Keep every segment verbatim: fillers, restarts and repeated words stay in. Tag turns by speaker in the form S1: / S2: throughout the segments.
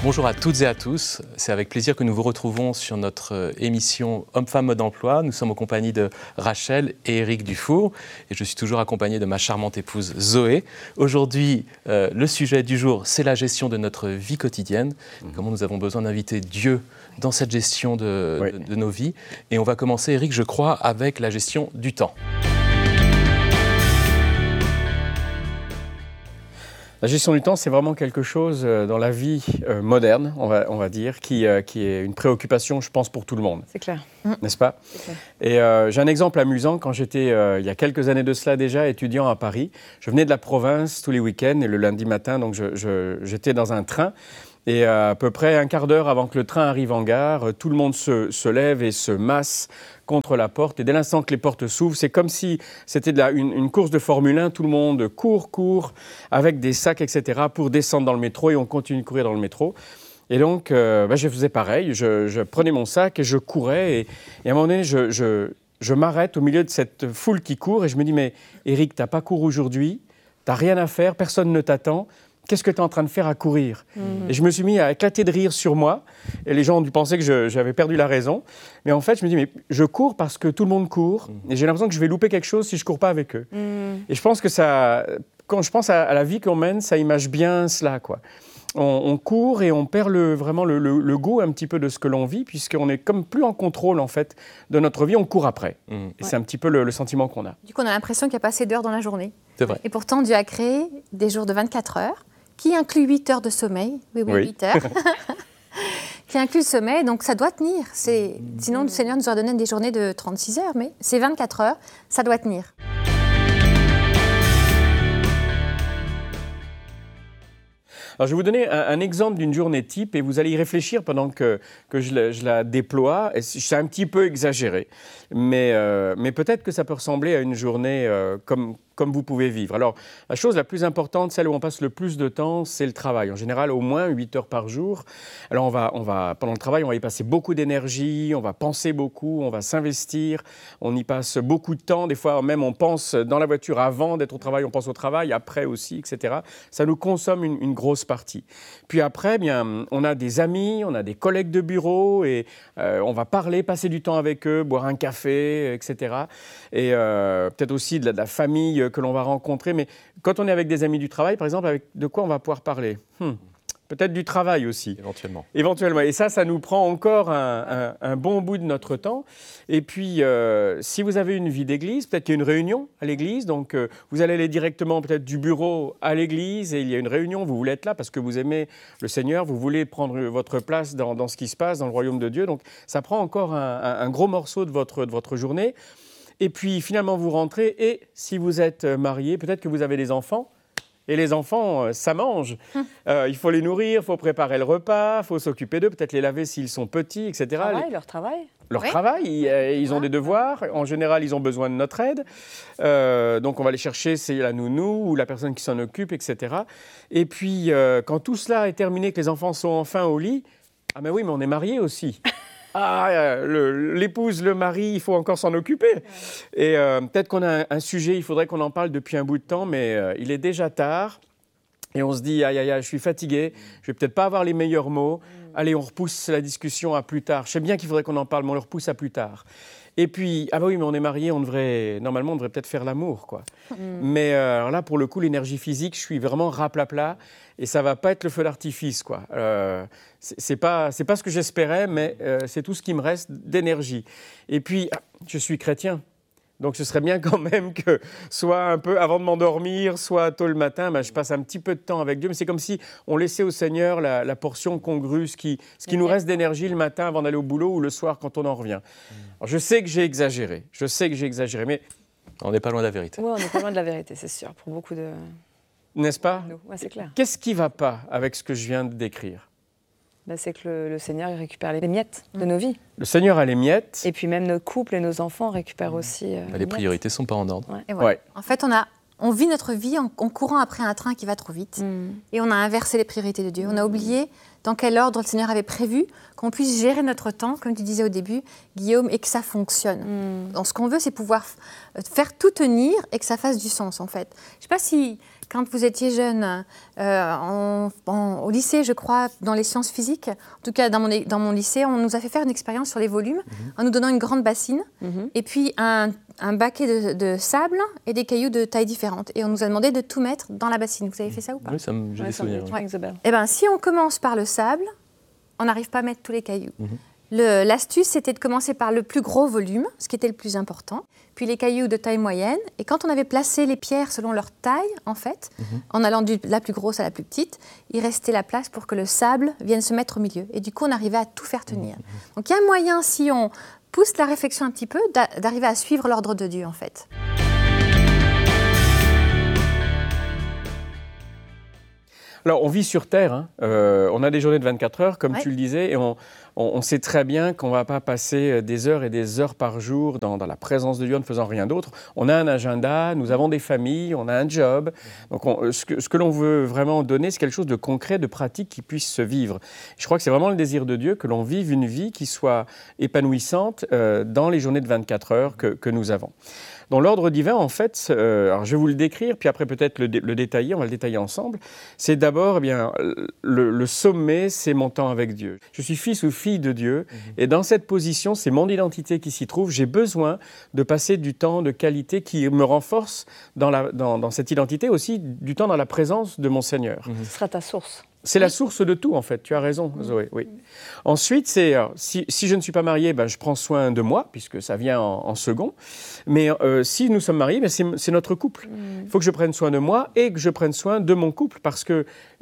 S1: Bonjour à toutes et à tous, c'est avec plaisir que nous vous retrouvons sur notre émission Homme-Femme Mode Emploi. Nous sommes en compagnie de Rachel et Éric Dufour et je suis toujours accompagné de ma charmante épouse Zoé. Aujourd'hui, euh, le sujet du jour, c'est la gestion de notre vie quotidienne, mmh. comment nous avons besoin d'inviter Dieu dans cette gestion de, oui. de, de nos vies. Et on va commencer, Éric, je crois, avec la gestion du temps.
S2: La gestion du temps, c'est vraiment quelque chose dans la vie euh, moderne, on va, on va dire, qui, euh, qui est une préoccupation, je pense, pour tout le monde.
S3: C'est clair.
S2: N'est-ce pas ?
S3: C'est clair.
S2: Et euh, j'ai un exemple amusant. Quand j'étais, euh, il y a quelques années de cela déjà, étudiant à Paris, je venais de la province tous les week-ends et le lundi matin, donc je, je, j'étais dans un train. Et à peu près un quart d'heure avant que le train arrive en gare, tout le monde se, se lève et se masse contre la porte. Et dès l'instant que les portes s'ouvrent, c'est comme si c'était de la, une, une course de Formule un. Tout le monde court, court, avec des sacs, et cetera, pour descendre dans le métro. Et on continue de courir dans le métro. Et donc, euh, ben, je faisais pareil. Je, je prenais mon sac et je courais. Et, et à un moment donné, je, je, je m'arrête au milieu de cette foule qui court. Et je me dis, mais Éric, t'as pas couru aujourd'hui. T'as rien à faire. Personne ne t'attend. Qu'est-ce que tu es en train de faire à courir ? mmh. Et je me suis mis à éclater de rire sur moi. Et les gens ont dû penser que je, j'avais perdu la raison. Mais en fait, je me dis, mais je cours parce que tout le monde court. Mmh. Et j'ai l'impression que je vais louper quelque chose si je ne cours pas avec eux. Mmh. Et je pense que ça, quand je pense à, à la vie qu'on mène, ça image bien cela, quoi. On, on court et on perd le, vraiment le, le, le goût un petit peu de ce que l'on vit, puisqu'on est comme plus en contrôle, en fait, de notre vie. On court après. Mmh. Et ouais. c'est un petit peu le, le sentiment qu'on a.
S4: Du coup, on a l'impression qu'il n'y a pas assez d'heures dans la journée.
S1: C'est vrai.
S4: Et pourtant, Dieu a créé des jours de vingt-quatre heures. Qui inclut huit heures de sommeil, oui, oui, oui. huit heures, qui inclut le sommeil, donc ça doit tenir. C'est... Sinon, le Seigneur nous aurait donné des journées de trente-six heures, mais c'est vingt-quatre heures, ça doit tenir.
S2: Alors, je vais vous donner un, un exemple d'une journée type et vous allez y réfléchir pendant que, que je, la, je la déploie. Et c'est un petit peu exagéré, mais, euh, mais peut-être que ça peut ressembler à une journée euh, comme... comme vous pouvez vivre. Alors, la chose la plus importante, celle où on passe le plus de temps, c'est le travail. En général, au moins huit heures par jour. Alors, on va, on va, pendant le travail, on va y passer beaucoup d'énergie, on va penser beaucoup, on va s'investir, on y passe beaucoup de temps. Des fois, même, on pense dans la voiture avant d'être au travail, on pense au travail, après aussi, et cetera. Ça nous consomme une, une grosse partie. Puis après, bien, on a des amis, on a des collègues de bureau et euh, on va parler, passer du temps avec eux, boire un café, et cetera. Et euh, peut-être aussi de la, de la famille que l'on va rencontrer. Mais quand on est avec des amis du travail, par exemple, avec de quoi on va pouvoir parler ? hmm. Peut-être du travail aussi.
S1: Éventuellement.
S2: Éventuellement. Et ça, ça nous prend encore un, un, un bon bout de notre temps. Et puis, euh, si vous avez une vie d'église, peut-être qu'il y a une réunion à l'église. Donc, euh, vous allez aller directement peut-être du bureau à l'église et il y a une réunion. Vous voulez être là parce que vous aimez le Seigneur. Vous voulez prendre votre place dans, dans ce qui se passe dans le royaume de Dieu. Donc, ça prend encore un, un, un gros morceau de votre, de votre journée. Et puis, finalement, vous rentrez et si vous êtes marié, peut-être que vous avez des enfants. Et les enfants, ça mange. Hum. Euh, il faut les nourrir, il faut préparer le repas, il faut s'occuper d'eux, peut-être les laver s'ils sont petits, et cetera.
S3: Travail,
S2: les...
S3: Leur travail.
S2: Leur
S4: oui.
S2: travail, ils, ils ont des devoirs. En général, ils ont besoin de notre aide. Euh, donc, on va les chercher, c'est la nounou ou la personne qui s'en occupe, et cetera. Et puis, euh, quand tout cela est terminé, que les enfants sont enfin au lit, ah ben oui, mais on est mariés aussi. Ah, le, l'épouse, le mari, il faut encore s'en occuper. Ouais. Et euh, peut-être qu'on a un, un sujet, il faudrait qu'on en parle depuis un bout de temps, mais euh, il est déjà tard. Et on se dit, aïe, aïe, aïe, je suis fatigué, je vais peut-être pas avoir les meilleurs mots. Mm. Allez, on repousse la discussion à plus tard. Je sais bien qu'il faudrait qu'on en parle, mais on le repousse à plus tard. Et puis, ah bah oui, mais on est mariés, on devrait, normalement, on devrait peut-être faire l'amour, quoi. Mm. Mais euh, alors là, pour le coup, l'énergie physique, je suis vraiment raplapla. Et ça va pas être le feu d'artifice, quoi. Euh, c'est, c'est pas, c'est pas ce que j'espérais, mais euh, c'est tout ce qui me reste d'énergie. Et puis, je suis chrétien. Donc, ce serait bien quand même que, soit un peu avant de m'endormir, soit tôt le matin, ben, je passe un petit peu de temps avec Dieu. Mais c'est comme si on laissait au Seigneur la, la portion congrue, ce qui, ce qui nous reste d'énergie le matin avant d'aller au boulot ou le soir quand on en revient. Alors, je sais que j'ai exagéré. Je sais que j'ai exagéré, mais...
S1: On n'est pas loin de la vérité.
S3: Oui, on n'est pas loin de la vérité, c'est sûr, pour beaucoup de...
S2: N'est-ce pas ?
S3: Ouais, c'est clair.
S2: Qu'est-ce qui ne va pas avec ce que je viens de décrire ?
S3: Ben, c'est que le, le Seigneur il récupère les miettes de nos vies.
S2: Le Seigneur a les miettes.
S3: Et puis même nos couples et nos enfants récupèrent aussi euh,
S1: les, les priorités ne sont pas en ordre.
S4: Ouais. Et voilà.
S2: Ouais.
S4: En fait, on, a, on vit notre vie en, en courant après un train qui va trop vite. Mm. Et on a inversé les priorités de Dieu. Mm. On a oublié dans quel ordre le Seigneur avait prévu qu'on puisse gérer notre temps, comme tu disais au début, Guillaume, et que ça fonctionne. Mm. Donc, ce qu'on veut, c'est pouvoir f- faire tout tenir et que ça fasse du sens, en fait. Je ne sais pas si... Quand vous étiez jeune, euh, en, en, au lycée, je crois, dans les sciences physiques, en tout cas dans mon, dans mon lycée, on nous a fait faire une expérience sur les volumes mm-hmm. en nous donnant une grande bassine mm-hmm. et puis un, un baquet de, de sable et des cailloux de tailles différentes. Et on nous a demandé de tout mettre dans la bassine. Vous avez fait ça ou pas?
S1: Oui, ça me, j'ai
S3: ouais,
S1: des souvenirs.
S3: Ouais. Ouais.
S4: Eh bien, si on commence par le sable, on n'arrive pas à mettre tous les cailloux. Mm-hmm. Le, l'astuce, c'était de commencer par le plus gros volume, ce qui était le plus important, puis les cailloux de taille moyenne. Et quand on avait placé les pierres selon leur taille, en fait, mmh. en allant de la plus grosse à la plus petite, il restait la place pour que le sable vienne se mettre au milieu. Et du coup, on arrivait à tout faire tenir. Mmh. Donc il y a un moyen, si on pousse la réflexion un petit peu, d'a- d'arriver à suivre l'ordre de Dieu, en fait.
S2: Alors, on vit sur Terre, hein. euh, on a des journées de vingt-quatre heures, comme ouais. tu le disais, et on, on, on sait très bien qu'on ne va pas passer des heures et des heures par jour dans, dans la présence de Dieu en ne faisant rien d'autre. On a un agenda, nous avons des familles, on a un job. Donc, on, ce, que, ce que l'on veut vraiment donner, c'est quelque chose de concret, de pratique qui puisse se vivre. Je crois que c'est vraiment le désir de Dieu que l'on vive une vie qui soit épanouissante euh, dans les journées de vingt-quatre heures que, que nous avons. Dans l'ordre divin, en fait, euh, alors je vais vous le décrire, puis après peut-être le, dé- le détailler, on va le détailler ensemble. C'est d'abord, eh bien, le, le sommet, c'est mon temps avec Dieu. Je suis fils ou fille de Dieu, mmh. et dans cette position, c'est mon identité qui s'y trouve. J'ai besoin de passer du temps de qualité qui me renforce dans, la, dans, dans cette identité, aussi du temps dans la présence de mon Seigneur.
S3: Mmh. Ce sera ta source.
S2: C'est oui. la source de tout, en fait. Tu as raison, Zoé. Oui. Ensuite, c'est, alors, si, si je ne suis pas marié, ben, je prends soin de moi, puisque ça vient en, en second. Mais euh, si nous sommes mariés, ben, c'est, c'est notre couple. Il mm. faut que je prenne soin de moi et que je prenne soin de mon couple, parce que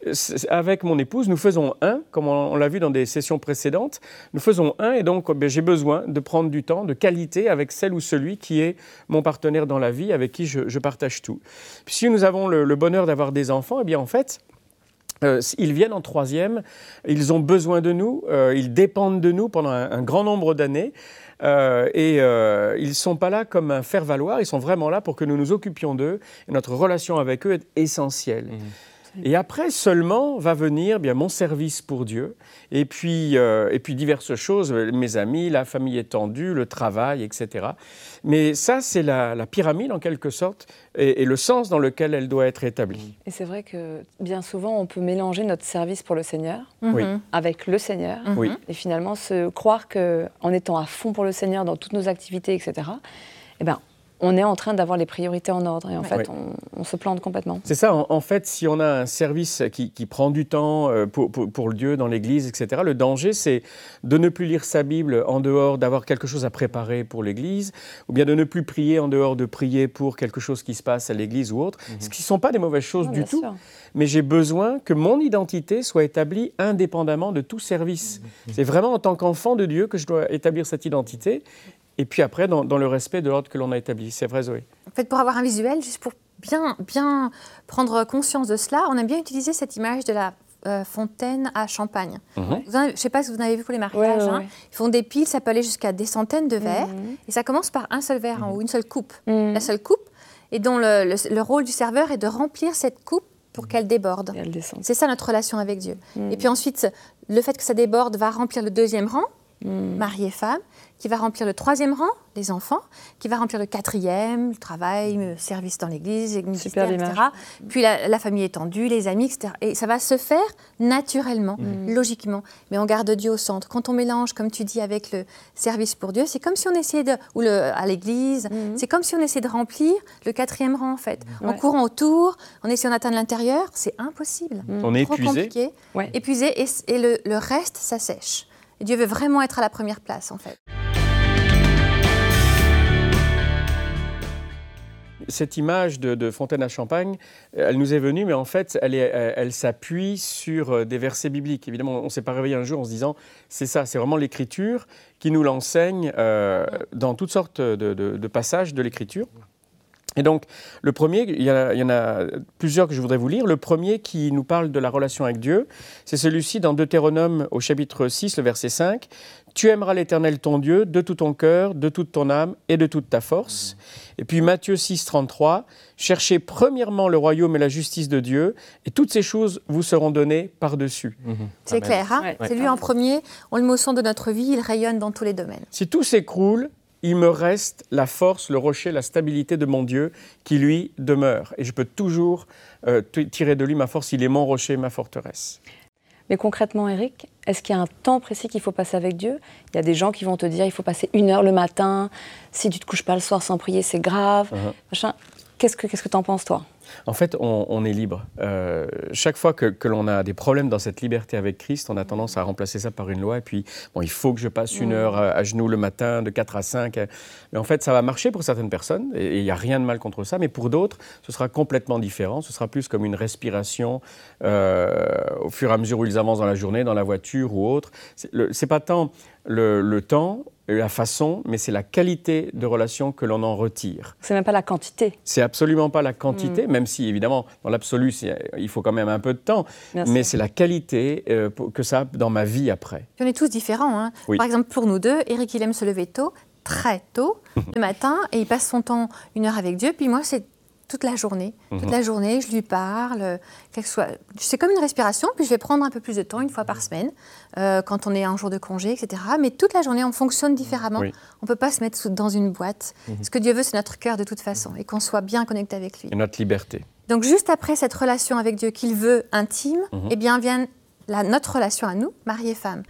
S2: avec mon épouse, nous faisons un, comme on, on l'a vu dans des sessions précédentes. Nous faisons un, et donc ben, j'ai besoin de prendre du temps, de qualité, avec celle ou celui qui est mon partenaire dans la vie, avec qui je, je partage tout. Puis si nous avons le, le bonheur d'avoir des enfants, eh bien en fait... Euh, ils viennent en troisième, ils ont besoin de nous, euh, ils dépendent de nous pendant un, un grand nombre d'années euh, et euh, ils ne sont pas là comme un faire-valoir, ils sont vraiment là pour que nous nous occupions d'eux et notre relation avec eux est essentielle. Mmh. Et après seulement va venir bien mon service pour Dieu et puis, euh, et puis diverses choses, mes amis, la famille étendue, le travail, et cetera. Mais ça, c'est la, la pyramide en quelque sorte et, et le sens dans lequel elle doit être établie.
S3: Et c'est vrai que bien souvent, on peut mélanger notre service pour le Seigneur
S2: mm-hmm.
S3: avec le Seigneur
S2: mm-hmm.
S3: et finalement se croire qu'en étant à fond pour le Seigneur dans toutes nos activités, et cetera, eh ben, on est en train d'avoir les priorités en ordre et en oui. fait, on, on se plante complètement.
S2: C'est ça, en, en fait, si on a un service qui, qui prend du temps pour, pour, pour le Dieu dans l'Église, et cetera, le danger, c'est de ne plus lire sa Bible en dehors d'avoir quelque chose à préparer pour l'Église, ou bien de ne plus prier en dehors de prier pour quelque chose qui se passe à l'Église ou autre, mm-hmm. ce qui ne sont pas des mauvaises choses
S3: non,
S2: du tout,
S3: sûr.
S2: Mais j'ai besoin que mon identité soit établie indépendamment de tout service. Mm-hmm. C'est vraiment en tant qu'enfant de Dieu que je dois établir cette identité. Et puis après, dans, dans le respect de l'ordre que l'on a établi. C'est vrai, Zoé.
S4: En fait, pour avoir un visuel, juste pour bien, bien prendre conscience de cela, on a bien utilisé cette image de la euh, fontaine à champagne. Mm-hmm. Vous en avez, je ne sais pas si vous en avez vu pour les mariages. Ouais, ouais, hein. ouais. Ils font des piles, ça peut aller jusqu'à des centaines de verres. Mm-hmm. Et ça commence par un seul verre mm-hmm. en haut, une seule coupe. Mm-hmm. La seule coupe, et dont le, le, le rôle du serveur est de remplir cette coupe pour qu'elle déborde.
S3: Elle descend.
S4: C'est ça notre relation avec Dieu. Mm-hmm. Et puis ensuite, le fait que ça déborde va remplir le deuxième rang, mm-hmm. mari et femme, qui va remplir le troisième rang, les enfants, qui va remplir le quatrième, le travail, le service dans l'église, le ministère, et cetera. Puis la, la famille étendue, les amis, et cetera. Et ça va se faire naturellement, mmh. logiquement. Mais on garde Dieu au centre. Quand on mélange, comme tu dis, avec le service pour Dieu, c'est comme si on essayait de... ou le, à l'église, mmh. c'est comme si on essayait de remplir le quatrième rang, en fait. Mmh. En ouais. courant autour, en essayant d'atteindre l'intérieur, c'est impossible.
S2: Mmh. On est
S4: Trop
S2: épuisé.
S4: compliqué. Ouais. Épuisé, et, et le, le reste, ça sèche. Et Dieu veut vraiment être à la première place, en fait.
S2: Cette image de, de fontaine à champagne, elle nous est venue, mais en fait, elle, est, elle, elle s'appuie sur des versets bibliques. Évidemment, on ne s'est pas réveillé un jour en se disant, c'est ça, c'est vraiment l'Écriture qui nous l'enseigne euh, dans toutes sortes de, de, de passages de l'Écriture. Et donc, le premier, il y, a, il y en a plusieurs que je voudrais vous lire. Le premier qui nous parle de la relation avec Dieu, c'est celui-ci dans Deutéronome au chapitre six, le verset cinq. « Tu aimeras l'Éternel ton Dieu de tout ton cœur, de toute ton âme et de toute ta force. » Et puis Matthieu six, trente-trois. « Cherchez premièrement le royaume et la justice de Dieu, et toutes ces choses vous seront données par-dessus. Mmh. »
S4: C'est Amen. Clair, hein ouais. C'est lui en premier. On le met au centre de notre vie, il rayonne dans tous les domaines.
S2: Si tout s'écroule, il me reste la force, le rocher, la stabilité de mon Dieu qui, lui, demeure. Et je peux toujours euh, tirer de lui ma force. Il est mon rocher, ma forteresse.
S3: Mais concrètement, Eric, est-ce qu'il y a un temps précis qu'il faut passer avec Dieu? Il y a des gens qui vont te dire il faut passer une heure le matin, si tu ne te couches pas le soir sans prier, c'est grave. Uh-huh. Machin. Qu'est-ce que qu'est-ce que tu en penses, toi?
S2: En fait, on, on est libre. Euh, chaque fois que, que l'on a des problèmes dans cette liberté avec Christ, on a tendance à remplacer ça par une loi. Et puis, bon, il faut que je passe une heure à, à genoux le matin, de quatre à cinq. Mais en fait, ça va marcher pour certaines personnes, et il n'y a rien de mal contre ça. Mais pour d'autres, ce sera complètement différent. Ce sera plus comme une respiration euh, au fur et à mesure où ils avancent dans la journée, dans la voiture ou autre. C'est, le, c'est pas tant le, le temps, la façon, mais c'est la qualité de relation que l'on en retire.
S3: C'est même pas la quantité.
S2: C'est absolument pas la quantité, mmh. même si, évidemment, dans l'absolu, il faut quand même un peu de temps. Bien mais sûr. C'est la qualité euh, que ça a dans ma vie après.
S4: On est tous différents. Hein. Oui. Par exemple, pour nous deux, Eric, il aime se lever tôt, très tôt, le matin, et il passe son temps une heure avec Dieu. Puis moi, c'est toute la journée. Mmh. Toute la journée, je lui parle. Quelque soit... C'est comme une respiration, puis je vais prendre un peu plus de temps, une fois par semaine, euh, quand on est un jour de congé, et cetera. Mais toute la journée, on fonctionne différemment. Oui. On ne peut pas se mettre dans une boîte. Mmh. Ce que Dieu veut, c'est notre cœur de toute façon, et qu'on soit bien connecté avec lui.
S2: Et notre liberté.
S4: Donc, juste après cette relation avec Dieu qu'il veut intime, mmh. eh bien, vient la, notre relation à nous, mari et femme.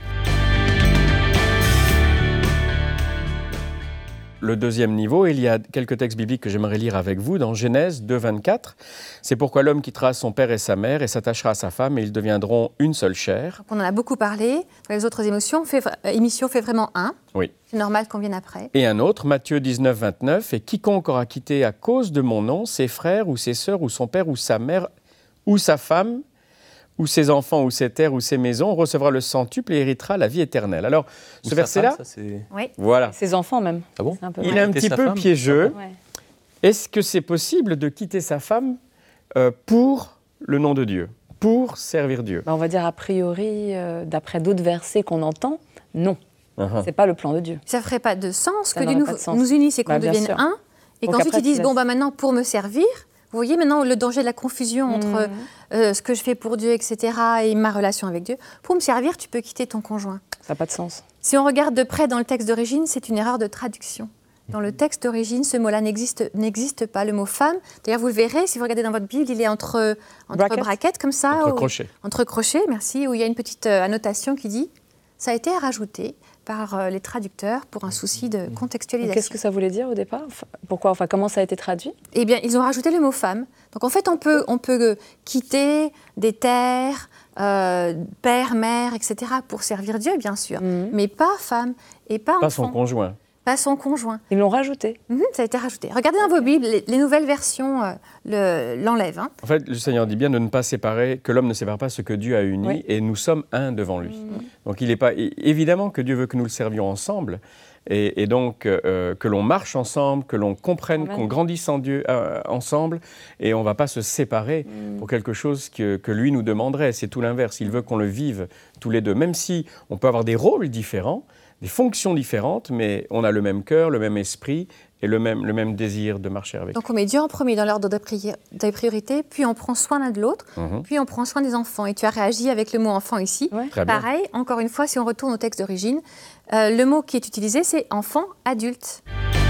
S2: Le deuxième niveau, il y a quelques textes bibliques que j'aimerais lire avec vous dans Genèse deux, vingt-quatre. C'est pourquoi l'homme quittera son père et sa mère et s'attachera à sa femme et ils deviendront une seule chair.
S4: Donc on en a beaucoup parlé. Dans les autres émotions, fait, euh, émissions, fait vraiment un.
S2: Oui.
S4: C'est normal qu'on vienne après.
S2: Et un autre, Matthieu dix-neuf, vingt-neuf. Et quiconque aura quitté à cause de mon nom ses frères ou ses sœurs ou son père ou sa mère ou sa femme ou ses enfants, ou ses terres, ou ses maisons, recevra le centuple et héritera la vie éternelle. Alors, ou ce verset-là,
S1: ça, c'est...
S4: Oui.
S2: Voilà.
S3: Ses enfants même.
S1: Ah bon?
S3: C'est un peu
S2: il est un petit peu
S1: femme.
S2: piégeux.
S3: Ouais.
S2: Est-ce que c'est possible de quitter sa femme euh, pour le nom de Dieu, pour servir Dieu?
S3: Ben, on va dire a priori, euh, d'après d'autres versets qu'on entend, non. Uh-huh. C'est pas le plan de Dieu.
S4: Ça ferait pas de sens
S3: ça
S4: que Dieu nous, nous unisse et qu'on bah, devienne sûr. un, et Donc qu'ensuite ils disent, bon, bah, maintenant, pour me servir... Vous voyez maintenant le danger de la confusion mmh. entre euh, ce que je fais pour Dieu, et cetera, et ma relation avec Dieu. Pour me servir, tu peux quitter ton conjoint.
S3: Ça n'a pas de sens.
S4: Si on regarde de près dans le texte d'origine, c'est une erreur de traduction. Dans le texte d'origine, ce mot-là n'existe, n'existe pas. Le mot femme, d'ailleurs, vous le verrez, si vous regardez dans votre Bible, il est entre, entre brackets. brackets, comme ça.
S2: Entre
S4: où,
S2: crochets.
S4: Entre crochets, merci, où il y a une petite euh, annotation qui dit « ça a été rajouté ». par euh, les traducteurs pour un souci de contextualisation.
S3: Qu'est-ce que ça voulait dire au départ? Pourquoi? Enfin, comment ça a été traduit?
S4: Eh bien, ils ont rajouté le mot femme. Donc, en fait, on peut, on peut quitter des terres, euh, père, mère, et cetera, pour servir Dieu, bien sûr, mmh. mais pas femme et pas enfant.
S2: Pas son conjoint.
S4: Pas son conjoint.
S3: Ils l'ont rajouté.
S4: Mmh, ça a été rajouté. Regardez dans vos Bibles, les, les nouvelles versions euh, le, l'enlèvent. Hein.
S2: En fait, le Seigneur dit bien de ne pas séparer, que l'homme ne sépare pas ce que Dieu a uni, oui. et nous sommes un devant lui. Mmh. Donc, il est pas évidemment que Dieu veut que nous le servions ensemble, et, et donc euh, que l'on marche ensemble, que l'on comprenne, ouais. qu'on grandisse en Dieu euh, ensemble, et on ne va pas se séparer mmh. pour quelque chose que, que lui nous demanderait. C'est tout l'inverse. Il veut qu'on le vive tous les deux, même si on peut avoir des rôles différents, des fonctions différentes, mais on a le même cœur, le même esprit et le même, le même désir de marcher avec.
S4: Donc on met Dieu en premier dans l'ordre des priorités, puis on prend soin l'un de l'autre, mmh. puis on prend soin des enfants. Et tu as réagi avec le mot enfant ici.
S3: Ouais.
S2: Très
S4: Pareil,
S2: bien.
S4: Encore une fois, si on retourne au texte d'origine, euh, le mot qui est utilisé, c'est enfant, adulte.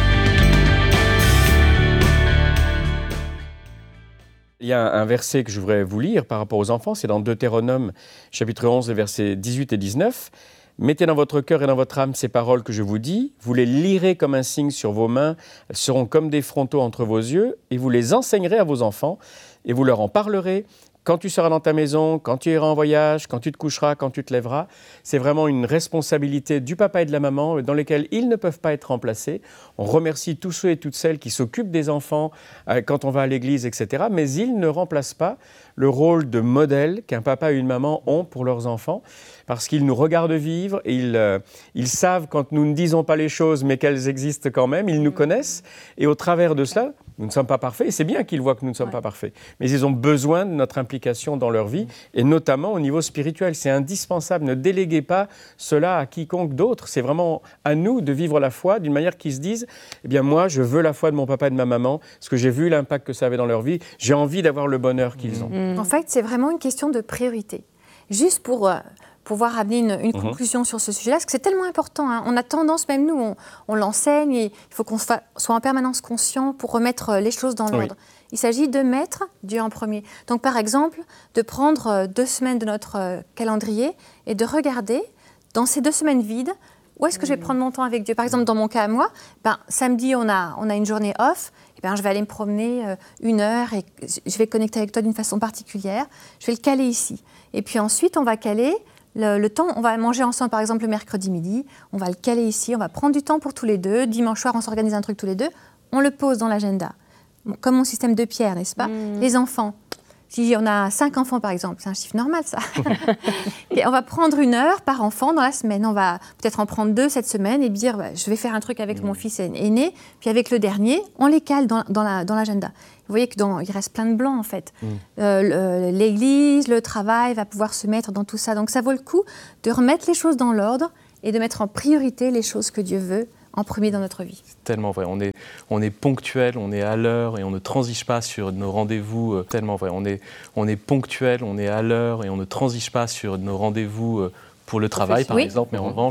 S2: Il y a un verset que je voudrais vous lire par rapport aux enfants, c'est dans Deutéronome, chapitre onze, les versets dix-huit et dix-neuf. Mettez dans votre cœur et dans votre âme ces paroles que je vous dis, vous les lirez comme un signe sur vos mains, elles seront comme des frontaux entre vos yeux, et vous les enseignerez à vos enfants, et vous leur en parlerez quand tu seras dans ta maison, quand tu iras en voyage, quand tu te coucheras, quand tu te lèveras. C'est vraiment une responsabilité du papa et de la maman dans lesquelles ils ne peuvent pas être remplacés. On remercie tous ceux et toutes celles qui s'occupent des enfants euh, quand on va à l'église, et cetera. Mais ils ne remplacent pas le rôle de modèle qu'un papa et une maman ont pour leurs enfants, parce qu'ils nous regardent vivre, et ils, euh, ils savent quand nous ne disons pas les choses, mais qu'elles existent quand même, ils nous connaissent, et au travers de cela, nous ne sommes pas parfaits, et c'est bien qu'ils voient que nous ne sommes ouais. pas parfaits, mais ils ont besoin de notre implication dans leur vie, et notamment au niveau spirituel. C'est indispensable, ne déléguez pas cela à quiconque d'autre, c'est vraiment à nous de vivre la foi d'une manière qu'ils se disent, eh bien moi, je veux la foi de mon papa et de ma maman, parce que j'ai vu l'impact que ça avait dans leur vie, j'ai envie d'avoir le bonheur qu'ils ont.
S4: Mmh. En fait, c'est vraiment une question de priorité. Juste pour, pouvoir amener une, une
S2: Mhm.
S4: conclusion sur ce sujet-là, parce que c'est tellement important. Hein. On a tendance, même nous, on, on l'enseigne, et il faut qu'on soit, soit en permanence conscient pour remettre les choses dans l'ordre.
S2: Oui.
S4: Il s'agit de mettre Dieu en premier. Donc, par exemple, de prendre deux semaines de notre calendrier et de regarder, dans ces deux semaines vides, où est-ce que je vais prendre mon temps avec Dieu? Par exemple, dans mon cas à moi, ben, samedi, on a, on a une journée off. Et ben, je vais aller me promener euh, une heure et je vais connecter avec toi d'une façon particulière. Je vais le caler ici. Et puis ensuite, on va caler le, le temps. On va manger ensemble, par exemple, le mercredi midi. On va le caler ici. On va prendre du temps pour tous les deux. Dimanche soir, on s'organise un truc tous les deux. On le pose dans l'agenda. Bon, comme mon système de pierre, n'est-ce pas?
S3: Mmh.
S4: Les enfants. Si on a cinq enfants, par exemple, c'est un chiffre normal, ça. Et on va prendre une heure par enfant dans la semaine. On va peut-être en prendre deux cette semaine et dire, bah, je vais faire un truc avec mmh. mon fils aîné, puis avec le dernier, on les cale dans, dans, la, dans l'agenda. Vous voyez qu'il reste plein de blancs, en fait. Mmh. Euh, le, l'église, le travail va pouvoir se mettre dans tout ça. Donc ça vaut le coup de remettre les choses dans l'ordre et de mettre en priorité les choses que Dieu veut en premier dans notre vie.
S1: C'est tellement vrai. On est, on est ponctuel, on est à l'heure et on ne transige pas sur nos rendez-vous. Euh, tellement vrai. On est, on est ponctuel, on est à l'heure et on ne transige pas sur nos rendez-vous euh, pour le travail, par
S4: oui.
S1: exemple. Mais en revanche,